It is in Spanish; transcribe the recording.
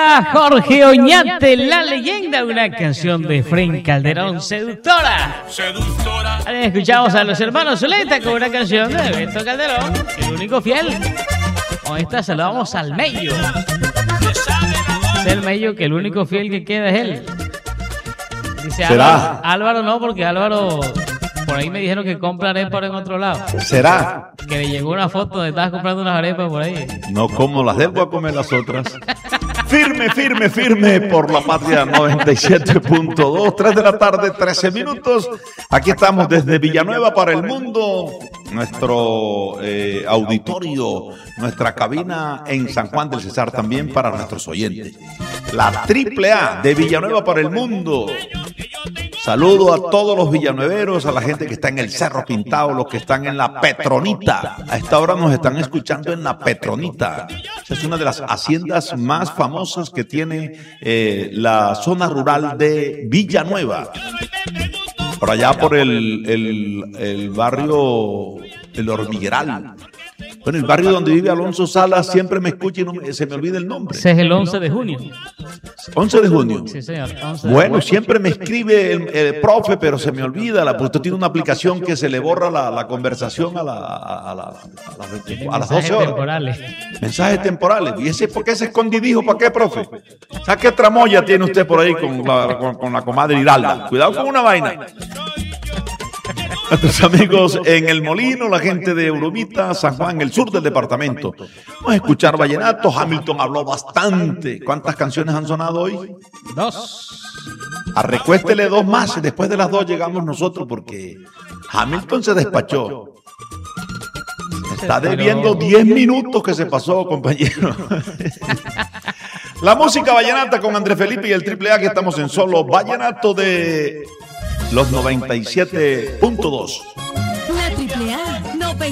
era Jorge Oñate, la leyenda, una canción de Fren Calderón, Seductora. Escuchamos a los hermanos Zuleta con una canción de Beto Calderón, El Único Fiel. Con esta saludamos al Mello. Es el Mello que el único fiel que queda es él. Dice Álvaro no, porque Álvaro, por ahí me dijeron que compra arepas en otro lado. ¿Será? Que le llegó una foto de estabas comprando unas arepas por ahí. No como las de él, voy a comer las otras. Firme, firme, firme por la patria 97.2, 3 de la tarde, 13 minutos. Aquí estamos desde Villanueva para el mundo. Nuestro auditorio, nuestra cabina en San Juan del Cesar también para nuestros oyentes. La AAA de Villanueva para el mundo. Saludo a todos los villanueveros, a la gente que está en el Cerro Pintado, los que están en la Petronita. A esta hora nos están escuchando en la Petronita. Esa es una de las haciendas más famosas que tiene la zona rural de Villanueva. Por allá por el barrio El Hormigueral. Bueno, el barrio donde vive Alonso Salas, siempre me escucha y no se me olvida el nombre. Ese es el 11 de junio. 11 de junio. Sí, señor. 11 de bueno, junio. siempre me escribe el profe, pero se me olvida. Pues usted tiene una aplicación que se le borra la conversación a las 12 horas. Temporales. Mensajes temporales. ¿Y ese por qué se escondidijo? ¿Para qué, profe? ¿Sabe qué tramoya tiene usted por ahí con la comadre Hiralda? Cuidado con una vaina. Nuestros amigos en El Molino, la gente de Euromita, San Juan, el sur del departamento. Vamos a escuchar vallenato. Hamilton habló bastante. ¿Cuántas canciones han sonado hoy? 2. Recuéstele 2 más. Después de las 2 llegamos nosotros porque Hamilton se despachó. Está debiendo 10 minutos que se pasó, compañero. La música vallenata con Andrés Felipe y el AAA, que estamos en solo vallenato de los 97.2.